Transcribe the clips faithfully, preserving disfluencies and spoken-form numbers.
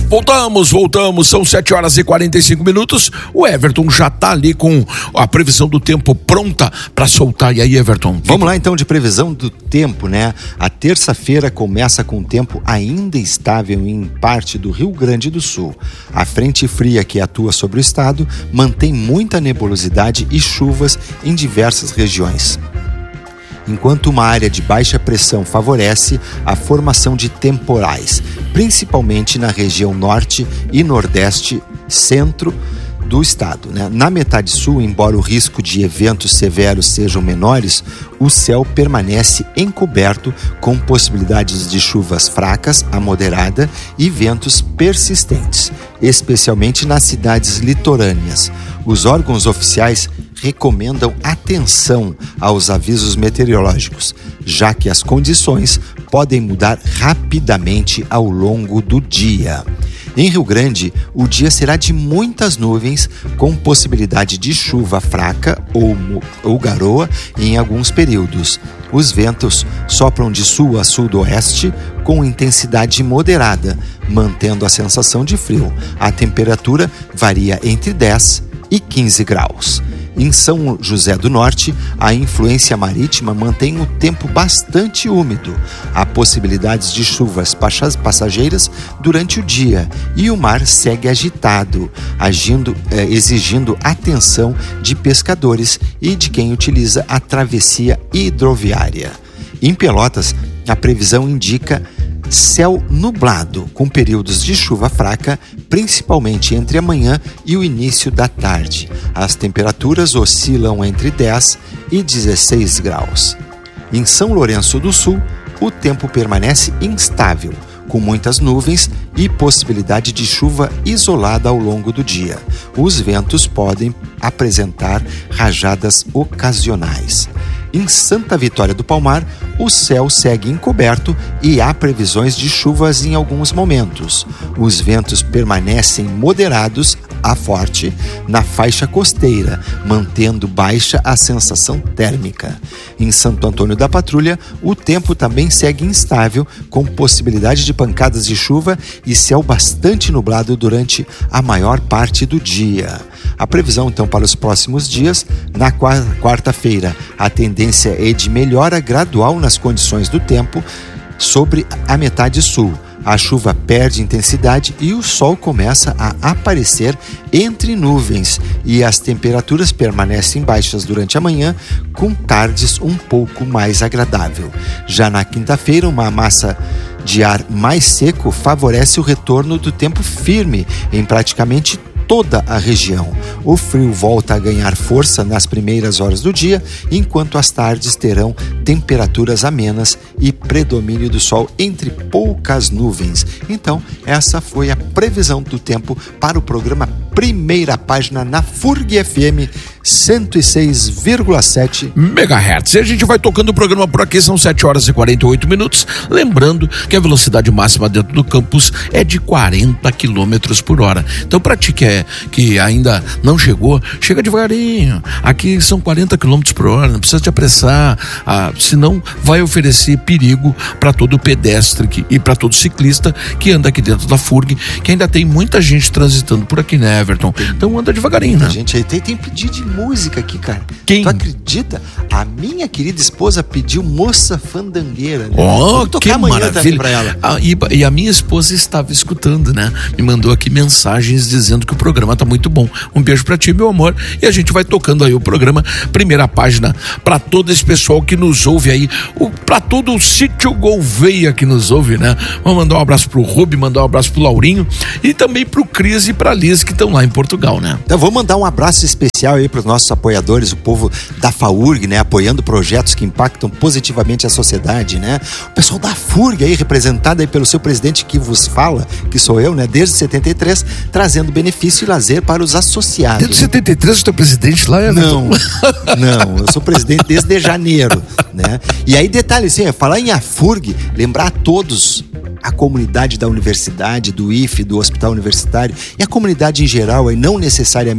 Voltamos, voltamos, são sete horas e quarenta e cinco minutos. O Everton já tá ali com a previsão do tempo pronta para soltar. E aí, Everton? Vamos lá então de previsão do tempo, né? A terça-feira começa com tempo ainda estável em parte do Rio Grande do Sul. A frente fria que atua sobre o estado mantém muita nebulosidade e chuvas em diversas regiões, enquanto uma área de baixa pressão favorece a formação de temporais, principalmente na região norte e nordeste, centro do estado, né? Na metade sul, embora o risco de eventos severos sejam menores, o céu permanece encoberto com possibilidades de chuvas fracas a moderada e ventos persistentes, especialmente nas cidades litorâneas. Os órgãos oficiais recomendam atenção aos avisos meteorológicos, já que as condições podem mudar rapidamente ao longo do dia. Em Rio Grande, o dia será de muitas nuvens, com possibilidade de chuva fraca ou, ou garoa em alguns períodos. Os ventos sopram de sul a sudoeste com intensidade moderada, mantendo a sensação de frio. A temperatura varia entre dez e quinze graus. Em São José do Norte, a influência marítima mantém o tempo bastante úmido. Há possibilidades de chuvas passageiras durante o dia e o mar segue agitado, agindo, eh, exigindo atenção de pescadores e de quem utiliza a travessia hidroviária. Em Pelotas, a previsão indica céu nublado, com períodos de chuva fraca, principalmente entre a manhã e o início da tarde. As temperaturas oscilam entre dez e dezesseis graus. Em São Lourenço do Sul, o tempo permanece instável, com muitas nuvens e possibilidade de chuva isolada ao longo do dia. Os ventos podem apresentar rajadas ocasionais. Em Santa Vitória do Palmar, o céu segue encoberto e há previsões de chuvas em alguns momentos. Os ventos permanecem moderados a forte na faixa costeira, mantendo baixa a sensação térmica. Em Santo Antônio da Patrulha, o tempo também segue instável, com possibilidade de pancadas de chuva e céu bastante nublado durante a maior parte do dia. A previsão, então, para os próximos dias: na quarta-feira, a tendência é de melhora gradual nas condições do tempo sobre a metade sul. A chuva perde intensidade e o sol começa a aparecer entre nuvens e as temperaturas permanecem baixas durante a manhã, com tardes um pouco mais agradável. Já na quinta-feira, uma massa de ar mais seco favorece o retorno do tempo firme em praticamente toda a região. O frio volta a ganhar força nas primeiras horas do dia, enquanto as tardes terão temperaturas amenas e predomínio do sol entre poucas nuvens. Então, essa foi a previsão do tempo para o programa Primeira Página na F U R G F M cento e seis vírgula sete megahertz. E a gente vai tocando o programa por aqui, são sete horas e quarenta e oito minutos. Lembrando que a velocidade máxima dentro do campus é de quarenta quilômetros por hora. Então, para ti que, é, que ainda não chegou, chega devagarinho. Aqui são quarenta quilômetros por hora, não precisa te apressar, ah, senão vai oferecer perigo para todo pedestre que, e para todo ciclista que anda aqui dentro da F U R G, que ainda tem muita gente transitando por aqui, né, Everton? Então anda devagarinho, né? Gente, aí tem, tem pedido de música aqui, cara. Quem? Tu acredita? A minha querida esposa pediu Moça Fandangueira, né? Oh, que maravilha. Pra ela. Ah, e, e a minha esposa estava escutando, né? Me mandou aqui mensagens dizendo que o programa tá muito bom. Um beijo pra ti, meu amor. E a gente vai tocando aí o programa Primeira Página pra todo esse pessoal que nos ouve aí, o, pra todo o sítio Gouveia que nos ouve, né? Vamos mandar um abraço pro Rubi, mandar um abraço pro Laurinho e também pro Cris e pra Liz, que estão lá em Portugal, né? Então vou mandar um abraço especial aí pros nossos apoiadores, o povo da F A U R G, né? Apoiando projetos que impactam positivamente a sociedade, né? O pessoal da F U R G aí, representado aí pelo seu presidente que vos fala, que sou eu, né? Desde setenta e três, trazendo benefício e lazer para os associados. Desde setenta e três o teu presidente lá é... Não, não, eu sou presidente desde janeiro, né? E aí detalhe assim, falar em F U R G, lembrar a todos, a comunidade da universidade, do I F E, do Hospital Universitário e a comunidade em geral, aí, não necessariamente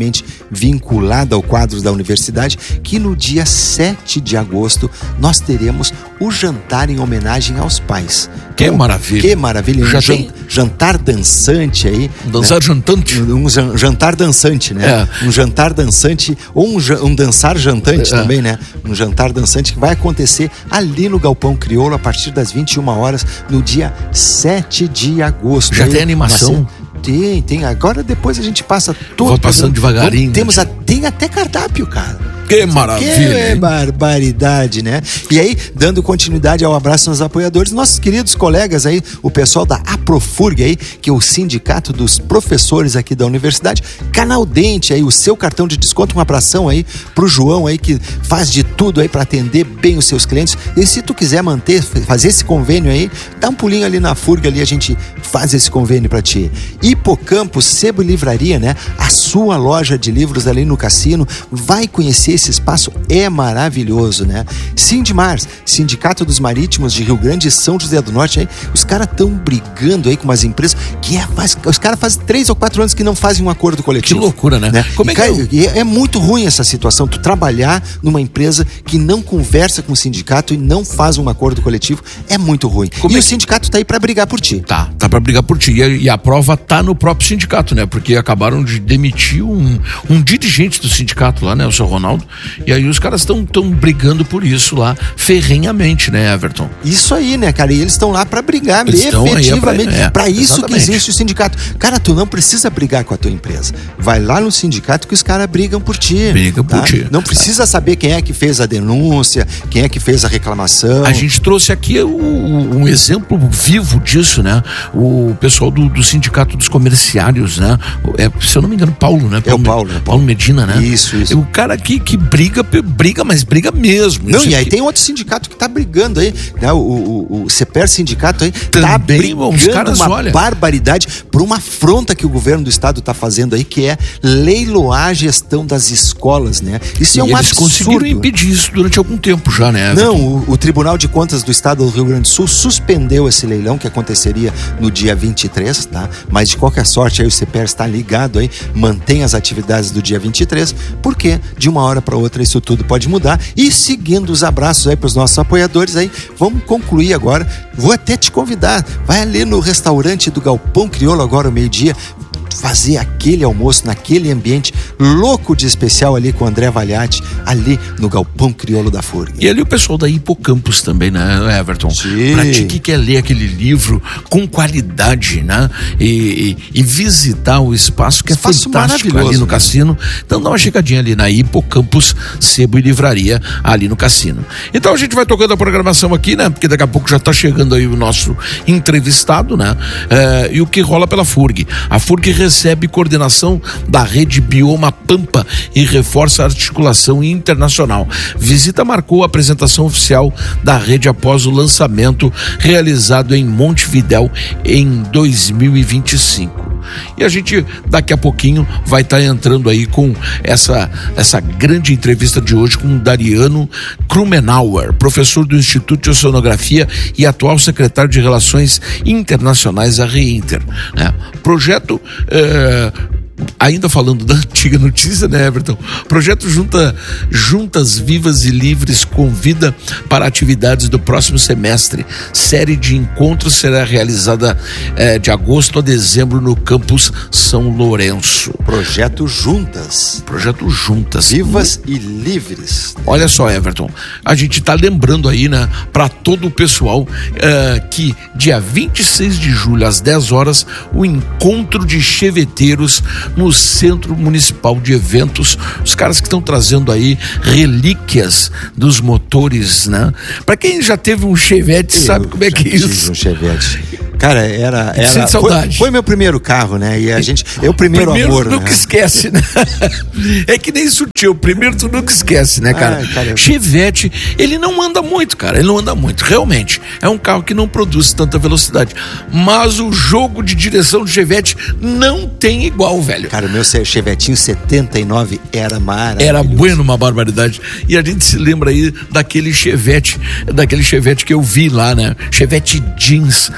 vinculada ao quadro da universidade, que no dia sete de agosto nós teremos o jantar em homenagem aos pais. Que então, maravilha. Que maravilha. Já um tem... jantar dançante aí. Dançar, né? Jantante. Um jantar dançante, né? É. Um jantar dançante, ou um, um dançar jantante é. também, né? Um jantar dançante que vai acontecer ali no Galpão Crioulo a partir das vinte e uma horas, no dia sete de agosto. Já aí, tem animação? Tem, tem. Agora depois a gente passa todo. Vou passando devagarinho. Temos a, tem até cardápio, cara. Que maravilha, que barbaridade, né? E aí, dando continuidade ao abraço aos apoiadores, nossos queridos colegas aí, o pessoal da Aprofurg aí, que é o sindicato dos professores aqui da universidade, Canal Dente aí, o seu cartão de desconto, um abração aí pro João aí, que faz de tudo aí para atender bem os seus clientes. E se tu quiser manter, fazer esse convênio aí, dá um pulinho ali na Furg ali, a gente faz esse convênio para ti. Hipocampus, Sebo e Livraria, né? A sua loja de livros ali no Cassino, vai conhecer esse espaço, é maravilhoso, né? Sindmar, Sindicato dos Marítimos de Rio Grande e São José do Norte, aí, os caras estão brigando aí com umas empresas que é, faz, os caras fazem três ou quatro anos que não fazem um acordo coletivo. Que loucura, né? né? Como e, é que cara, eu... é, é muito ruim essa situação, tu trabalhar numa empresa que não conversa com o sindicato e não faz um acordo coletivo, é muito ruim. Como e é o que... sindicato tá aí pra brigar por ti. Tá, tá pra brigar por ti. E a, e a prova tá no próprio sindicato, né? Porque acabaram de demitir um, um dirigente do sindicato lá, né? O seu Ronaldo. E aí os caras estão tão brigando por isso lá, ferrenhamente, né, Everton? Isso aí, né, cara? E eles estão lá pra brigar eles efetivamente. É pra, é, pra isso exatamente. Que existe o sindicato. Cara, tu não precisa brigar com a tua empresa. Vai lá no sindicato que os caras brigam por ti. Brigam tá? por ti. Não precisa saber quem é que fez a denúncia, quem é que fez a reclamação. A gente trouxe aqui o, um exemplo vivo disso, né? O pessoal do, do Sindicato dos Comerciários, né? É, se eu não me engano, Paulo, né? Paulo, é o Paulo, né? Paulo Medina, né? Isso, isso. É o cara aqui que briga, briga, mas briga mesmo. Não, isso e aí aqui. tem outro sindicato que tá brigando aí, né? O, o, o CEPER Sindicato aí Também, tá brigando os caras, uma olha... barbaridade por uma afronta que o governo do estado tá fazendo aí, que é leiloar a gestão das escolas, né? Isso e é um eles absurdo. conseguiram impedir isso durante algum tempo já, né? Não, o, o Tribunal de Contas do Estado do Rio Grande do Sul suspendeu esse leilão que aconteceria no dia vinte e três, tá? Mas de qualquer sorte aí o CEPER está ligado aí, mantém as atividades do dia vinte e três, porque de uma hora para outra isso tudo pode mudar. E seguindo os abraços aí para os nossos apoiadores aí, vamos concluir agora. Vou até te convidar, vai ali no restaurante do Galpão Crioulo agora ao meio-dia, fazer aquele almoço naquele ambiente louco de especial ali com o André Valiati, ali no Galpão Crioulo da Furg. E ali o pessoal da Hipocampus também, né, Everton? Sim. Pra ti que quer ler aquele livro com qualidade, né? E, e, e visitar o espaço que espaço é fantástico ali no, né, Cassino. Então dá uma chegadinha ali na Hipocampus, Sebo e Livraria, ali no Cassino. Então a gente vai tocando a programação aqui, né? Porque daqui a pouco já tá chegando aí o nosso entrevistado, né? É, e o que rola pela Furg. A Furg recebe coordenação da rede Bioma Pampa e reforça a articulação internacional. Visita marcou a apresentação oficial da rede após o lançamento realizado em Montevidéu em dois mil e vinte e cinco. E a gente daqui a pouquinho vai estar tá entrando aí com essa, essa grande entrevista de hoje com o Dariano Krumenauer, professor do Instituto de Oceanografia e atual secretário de Relações Internacionais da Reinter, né? Projeto é, ainda falando da antiga notícia, né, Everton? Projeto Junta, Juntas Vivas e Livres convida para atividades do próximo semestre. Série de encontros será realizada eh, de agosto a dezembro no campus São Lourenço. Projeto Juntas. Projeto Juntas. Vivas e Livres. Olha só, Everton, a gente tá lembrando aí, né, para todo o pessoal eh, que dia vinte e seis de julho às dez horas, o encontro de cheveteiros no Centro Municipal de Eventos, os caras que estão trazendo aí relíquias dos motores, né? Para quem já teve um Chevette, eu sabe como é que é isso. Um Chevette. Cara, era, era Sinto saudade. Foi, foi meu primeiro carro, né? E a gente, é o primeiro, primeiro amor, nunca né? esquece, né? É que nem sutil, o primeiro tu nunca esquece, né, cara? Ai, cara? Chevette, ele não anda muito, cara, ele não anda muito, realmente. É um carro que não produz tanta velocidade, mas o jogo de direção do Chevette não tem igual, velho. Cara, o meu Chevetinho setenta e nove era maravilhoso. Era bueno, uma barbaridade. E a gente se lembra aí daquele Chevette, daquele Chevette que eu vi lá, né? Chevette Jeans setenta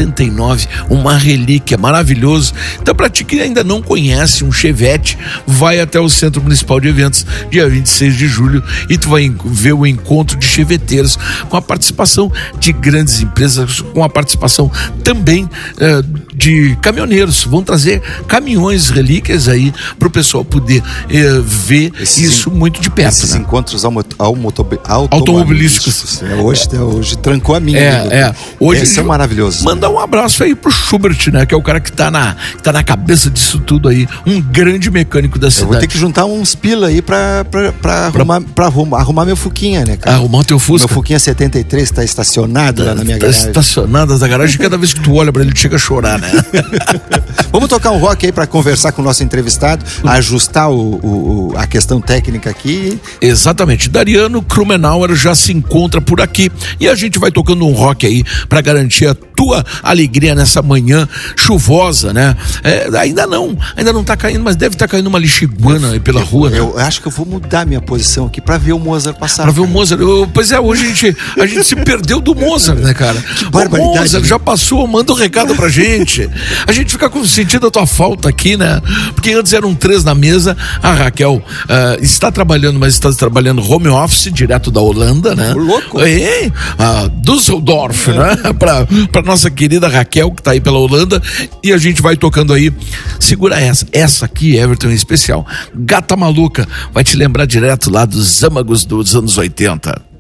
setenta e nove, uma relíquia, maravilhoso. Então, para ti que ainda não conhece um Chevette, vai até o Centro Municipal de Eventos, dia vinte e seis de julho, e tu vai ver o encontro de cheveteiros, com a participação de grandes empresas, com a participação também eh, de caminhoneiros. Vão trazer caminhões, relíquias aí, para o pessoal poder eh, ver esses isso in, muito de perto. Esses né? encontros aumo, aumo, automobilísticos. É, hoje, hoje trancou a minha. É, é. Hoje, Esse é maravilhoso. Mandar um abraço aí pro Schubert, né? Que é o cara que tá na, que tá na cabeça disso tudo aí. Um grande mecânico da cidade. Eu vou ter que juntar uns pila aí pra, pra, pra, pra, arrumar, pra arrumar, arrumar meu Fuquinha, né, cara? Arrumar o teu Fusca. Meu Fuquinha setenta e três tá estacionado tá, lá na minha tá garagem. Estacionado na garagem, cada vez que tu olha pra ele, chega a chorar, né? Vamos tocar um rock aí pra conversar com o nosso entrevistado, ajustar o, o, a questão técnica aqui. Exatamente. Dariano Krumenauer já se encontra por aqui e a gente vai tocando um rock aí pra garantir a tua alegria nessa manhã chuvosa, né? É, ainda não, ainda não tá caindo, mas deve estar tá caindo uma lixiguana aí pela eu, rua, né? Eu acho que eu vou mudar minha posição aqui pra ver o Mozart passar. Pra ver o Mozart. Eu, pois é, hoje a gente, a gente se perdeu do Mozart, né, cara? Que barbaridade. O Mozart já passou, manda um recado pra gente. A gente fica com sentido a tua falta aqui, né? Porque antes eram três na mesa. A Raquel uh, está trabalhando, mas está trabalhando home office, direto da Holanda, né? O louco. É, uh, Düsseldorf, é. né? Pra, pra nossa querida Raquel, que tá aí pela Holanda. E a gente vai tocando aí. Segura essa. Essa aqui, Everton, em especial. Gata Maluca. Vai te lembrar direto lá dos âmagos dos anos oitenta.